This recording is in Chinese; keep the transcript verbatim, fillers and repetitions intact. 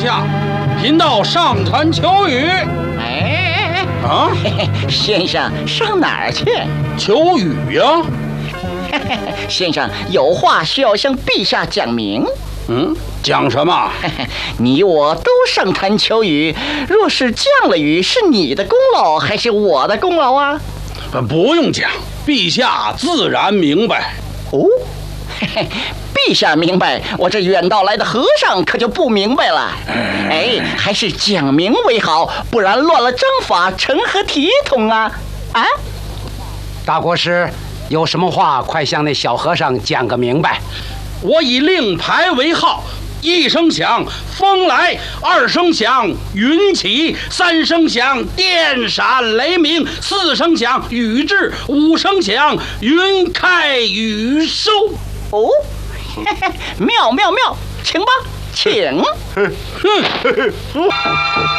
下，贫道上坛求雨。 哎啊， 嘿嘿，先生上哪儿去？ 求雨呀、啊！ 嘿嘿，先生有话需要向陛下讲明。 嗯，讲什么？ 嘿嘿，你我都上坛求雨，若是降了雨，是你的功劳还是我的功劳啊？ 不用讲，陛下自然明白。 哦，嘿嘿，陛下明白，我这远道来的和尚可就不明白了。哎，还是讲明为好，不然乱了章法，成何体统啊？啊！ 大国师，有什么话快向那小和尚讲个明白。 我以令牌为号，一声响，风来；二声响，云起；三声响，电闪雷鸣；四声响，雨至；五声响，云开雨收。 哦，嘿嘿，妙妙妙，请吧，请。